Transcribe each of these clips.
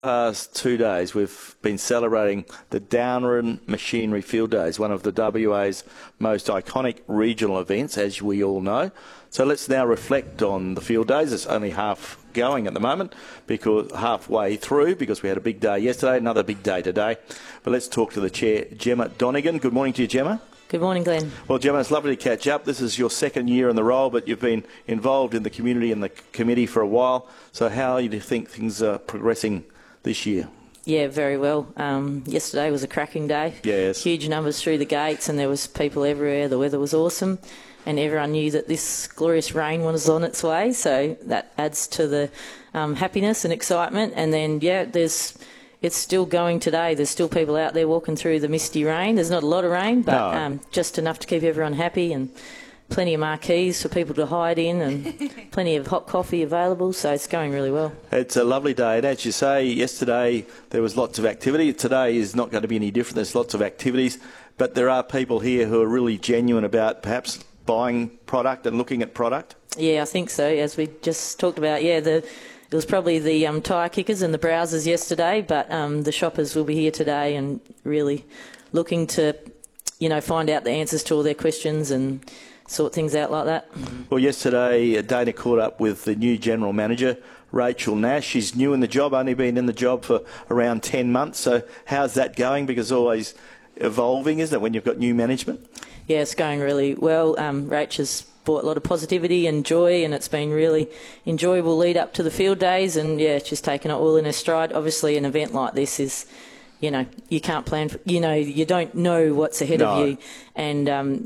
Past 2 days, we've been celebrating the Downran Machinery Field Days, one of the WA's most iconic regional events, as we all know. So let's now reflect on the field days. It's only half going at the moment, because halfway through, because we had a big day yesterday, another big day today. But let's talk to the chair, Gemma Donegan. Good morning to you, Gemma. Good morning, Glenn. Well, Gemma, it's lovely to catch up. This is your second year in the role, but you've been involved in the community and the committee for a while. So how do you think things are progressing this year? Yeah, very well. Yesterday was a cracking day. Yes. Huge numbers through the gates, and there was people everywhere. The weather was awesome, and everyone knew that this glorious rain was on its way, so that adds to the happiness and excitement. And then, yeah, it's still going today. There's still people out there walking through the misty rain. There's not a lot of rain, but just enough to keep everyone happy, and plenty of marquees for people to hide in, and plenty of hot coffee available, so it's going really well. It's a lovely day, and as you say, yesterday there was lots of activity. Today is not going to be any different. There's lots of activities, but there are people here who are really genuine about perhaps buying product and looking at product. Yeah, I think so, as we just talked about. Yeah, it was probably the tyre kickers and the browsers yesterday, but the shoppers will be here today and really looking to, find out the answers to all their questions and sort things out like that. Well, yesterday Dana caught up with the new General Manager, Rachel Nash. She's new in the job, only been in the job for around 10 months. So how's that going? Because always evolving, isn't it, when you've got new management? Yeah, it's going really well. Rach has brought a lot of positivity and joy, and it's been really enjoyable lead up to the field days. And, yeah, she's taken it all in her stride. Obviously, an event like this is, you can't plan for, you don't know what's ahead of you. And, and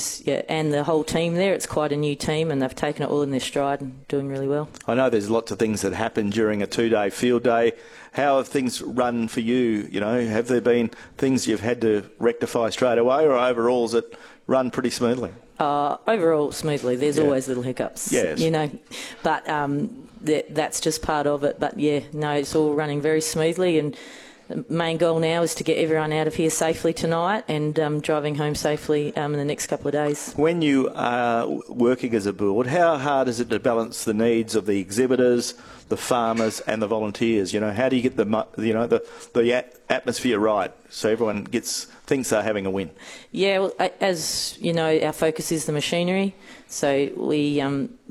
the whole team there, it's quite a new team, and they've taken it all in their stride and doing really well. I know there's lots of things that happen during a 2-day field day. How have things run for you? Have there been things you've had to rectify straight away, or overall has it run pretty smoothly? Overall, smoothly. There's always little hiccups, yes. But that's just part of it. But, yeah, no, it's all running very smoothly, and the main goal now is to get everyone out of here safely tonight and driving home safely in the next couple of days. When you are working as a board, how hard is it to balance the needs of the exhibitors, the farmers and the volunteers? How do you get the atmosphere right so everyone thinks they're having a win? Yeah, well, as you know, our focus is the machinery, so we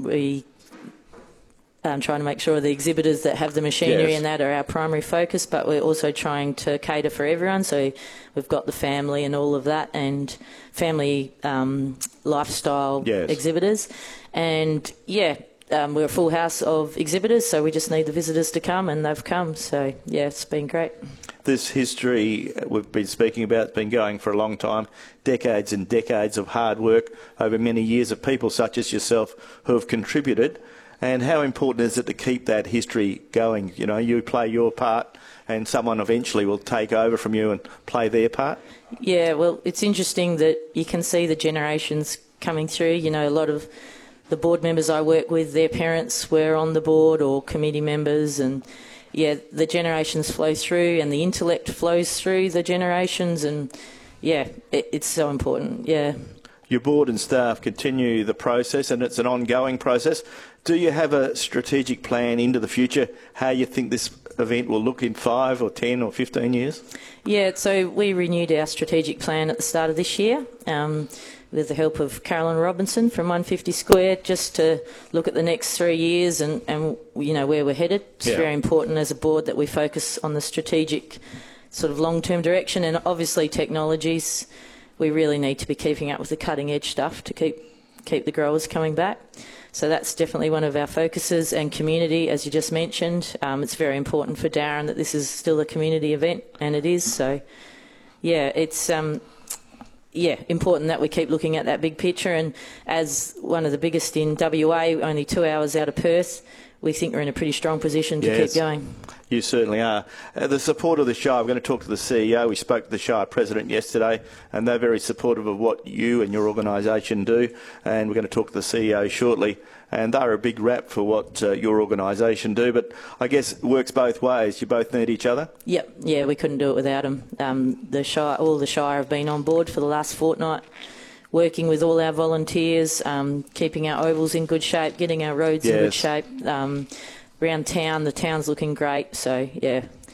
trying to make sure the exhibitors that have the machinery and that are our primary focus, but we're also trying to cater for everyone. So we've got the family and all of that, and family lifestyle exhibitors. And, we're a full house of exhibitors, so we just need the visitors to come, and they've come. So, yeah, it's been great. This history we've been speaking about has been going for a long time, decades and decades of hard work over many years of people such as yourself who have contributed. And how important is it to keep that history going? You play your part and someone eventually will take over from you and play their part? Yeah, well, it's interesting that you can see the generations coming through. A lot of the board members I work with, their parents were on the board or committee members, and, the generations flow through and the intellect flows through the generations, and, it's so important, Your board and staff continue the process, and it's an ongoing process. Do you have a strategic plan into the future, how you think this event will look in 5 or 10 or 15 years? Yeah, so we renewed our strategic plan at the start of this year with the help of Carolyn Robinson from 150 Square, just to look at the next 3 years and where we're headed. It's very important as a board that we focus on the strategic sort of long-term direction, and obviously technologies. We really need to be keeping up with the cutting-edge stuff to keep the growers coming back. So that's definitely one of our focuses. And community, as you just mentioned, it's very important for Darren that this is still a community event, and it is. So, it's important that we keep looking at that big picture. And as one of the biggest in WA, only 2 hours out of Perth, we think we're in a pretty strong position to keep going. You certainly are. The support of the Shire, I'm going to talk to the CEO. We spoke to the Shire President yesterday, and they're very supportive of what you and your organisation do, and we're going to talk to the CEO shortly. And they're a big rap for what your organisation do, but I guess it works both ways. You both need each other? Yep, we couldn't do it without them. All the Shire have been on board for the last fortnight, working with all our volunteers, keeping our ovals in good shape, getting our roads in good shape. Around town, the town's looking great, so